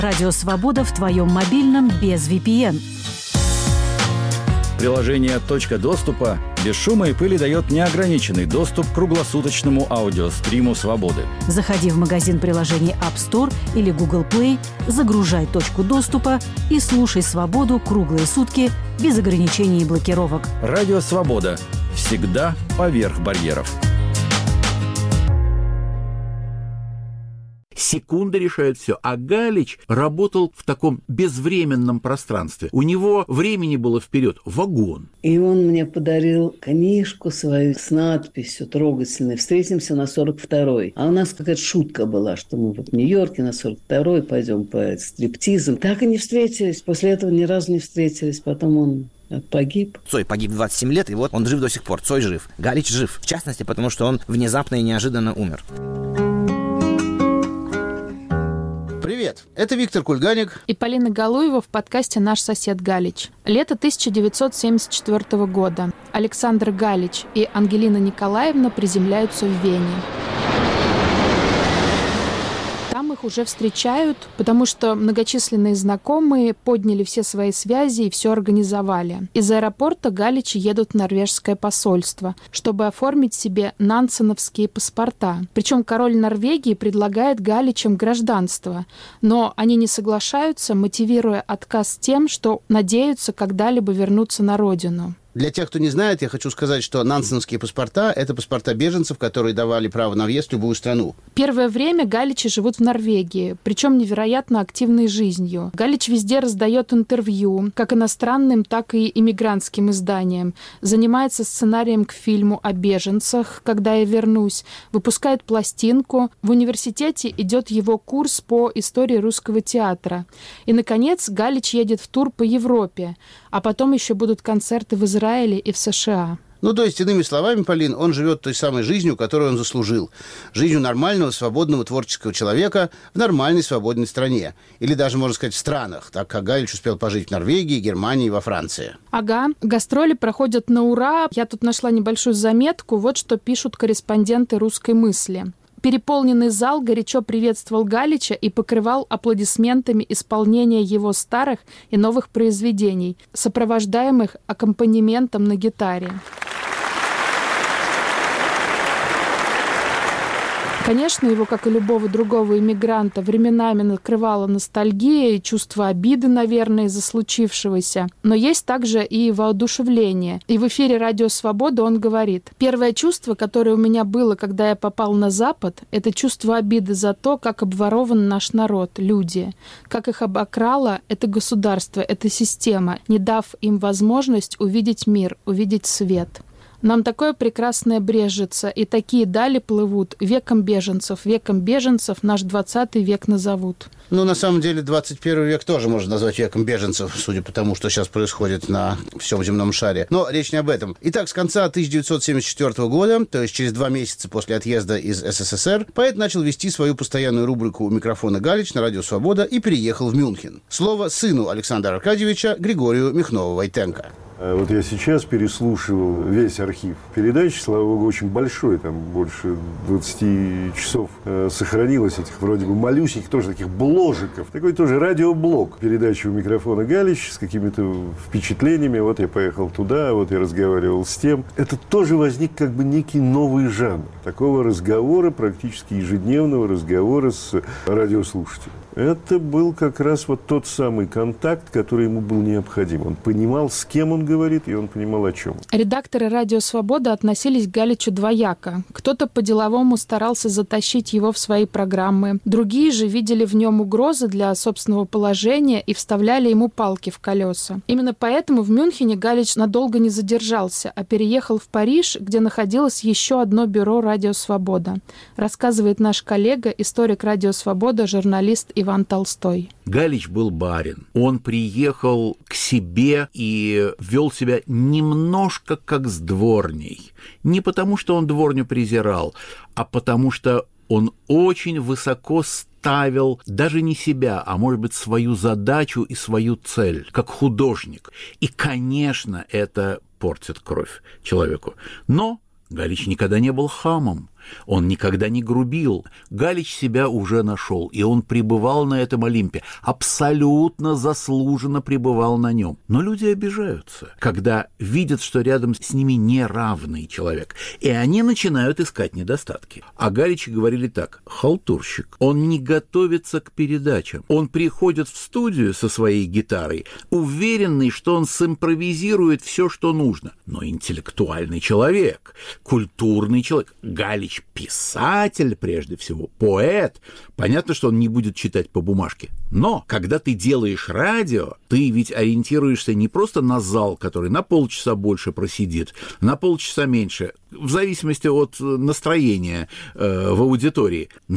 Радио «Свобода» в твоем мобильном без VPN. Приложение «Точка доступа» без шума и пыли дает неограниченный доступ к круглосуточному аудиостриму «Свободы». Заходи в магазин приложений App Store или Google Play, загружай «Точку доступа» и слушай «Свободу» круглые сутки без ограничений и блокировок. Радио «Свобода». Всегда поверх барьеров. Секунда решает все. А Галич работал в таком безвременном пространстве. У него времени было вперед вагон. И он мне подарил книжку свою с надписью трогательной «Встретимся на 42-й». А у нас какая-то шутка была, что мы вот в Нью-Йорке на 42-й пойдем по стриптизам. Так и не встретились. После этого ни разу не встретились. Потом он погиб. Цой погиб в 27 лет, и вот он жив до сих пор. Цой жив. Галич жив. В частности, потому что он внезапно и неожиданно умер. Привет, это Виктор Кульганик и Полина Галуева в подкасте «Наш сосед Галич». Лето 1974 года. Александр Галич и Ангелина Николаевна приземляются в Вене. Там их уже встречают, потому что многочисленные знакомые подняли все свои связи и все организовали. Из аэропорта Галичи едут в норвежское посольство, чтобы оформить себе нансеновские паспорта. Причем король Норвегии предлагает Галичам гражданство, но они не соглашаются, мотивируя отказ тем, что надеются когда-либо вернуться на родину. Для тех, кто не знает, я хочу сказать, что нансеновские паспорта – это паспорта беженцев, которые давали право на въезд в любую страну. Первое время Галичи живут в Норвегии, причем невероятно активной жизнью. Галич везде раздает интервью, как иностранным, так и иммигрантским изданиям. Занимается сценарием к фильму о беженцах «Когда я вернусь», выпускает пластинку. В университете идет его курс по истории русского театра. И, наконец, Галич едет в тур по Европе, а потом еще будут концерты в Израиле и в США. Ну, то есть, иными словами, Полин, он живет той самой жизнью, которую он заслужил. Жизнью нормального, свободного, творческого человека в нормальной, свободной стране. Или даже, можно сказать, в странах, так как Галич успел пожить в Норвегии, Германии и во Франции. Ага, гастроли проходят на ура. Я тут нашла небольшую заметку. Вот что пишут корреспонденты «Русской мысли». Переполненный зал горячо приветствовал Галича и покрывал аплодисментами исполнение его старых и новых произведений, сопровождаемых аккомпанементом на гитаре. Конечно, его, как и любого другого иммигранта, временами накрывала ностальгия и чувство обиды, наверное, из-за случившегося. Но есть также и воодушевление. И в эфире «Радио Свобода» он говорит: «Первое чувство, которое у меня было, когда я попал на Запад, это чувство обиды за то, как обворован наш народ, люди, как их обокрало это государство, эта система, не дав им возможность увидеть мир, увидеть свет». Нам такое прекрасное брежется, и такие дали плывут. Веком беженцев наш 20 век назовут. Ну, на самом деле, 21 век тоже можно назвать веком беженцев, судя по тому, что сейчас происходит на всем земном шаре. Но речь не об этом. Итак, с конца 1974 года, то есть через 2 месяца после отъезда из СССР, поэт начал вести свою постоянную рубрику «У микрофона Галич» на Радио Свобода и переехал в Мюнхен. Слово сыну Александра Аркадьевича Григорию Михнову-Войтенко. Вот я сейчас переслушивал весь архив передач, слава богу, очень большой, там больше 20 часов сохранилось этих вроде бы малюсеньких, тоже таких бложиков. Такой тоже радиоблог. Передача «У микрофона Галич» с какими-то впечатлениями. Вот я поехал туда, вот я разговаривал с тем. Это тоже возник как бы некий новый жанр такого разговора, практически ежедневного разговора с радиослушателем. Это был как раз вот тот самый контакт, который ему был необходим. Он понимал, с кем он говорит, и он понимал, о чем. Редакторы «Радио Свобода» относились к Галичу двояко. Кто-то по-деловому старался затащить его в свои программы. Другие же видели в нем угрозы для собственного положения и вставляли ему палки в колеса. Именно поэтому в Мюнхене Галич надолго не задержался, а переехал в Париж, где находилось еще одно бюро «Радио Свобода». Рассказывает наш коллега, историк «Радио Свобода», журналист Иван Толстой. Галич был барин. Он приехал к себе и вел себя немножко как с дворней. Не потому, что он дворню презирал, а потому, что он очень высоко ставил даже не себя, а, может быть, свою задачу и свою цель, как художник. И, конечно, это портит кровь человеку. Но Галич никогда не был хамом. Он никогда не грубил. Галич себя уже нашел, и он пребывал на этом Олимпе, абсолютно заслуженно пребывал на нем. Но люди обижаются, когда видят, что рядом с ними неравный человек, и они начинают искать недостатки. О Галиче говорили так: халтурщик. Он не готовится к передачам. Он приходит в студию со своей гитарой, уверенный, что он симпровизирует все, что нужно. Но интеллектуальный человек, культурный человек. Галич писатель, прежде всего, поэт. Понятно, что он не будет читать по бумажке. Но когда ты делаешь радио, ты ведь ориентируешься не просто на зал, который на полчаса больше просидит, на полчаса меньше, в зависимости от настроения в аудитории.